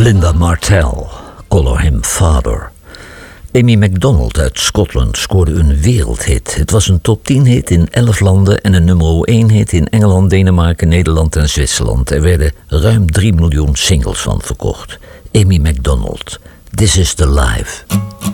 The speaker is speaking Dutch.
Linda Martell, Call Him Father. Amy MacDonald uit Schotland scoorde een wereldhit. Het was een top 10 hit in 11 landen en een nummer 1 hit in Engeland, Denemarken, Nederland en Zwitserland. Er werden ruim 3 miljoen singles van verkocht. Amy MacDonald, This is the Life.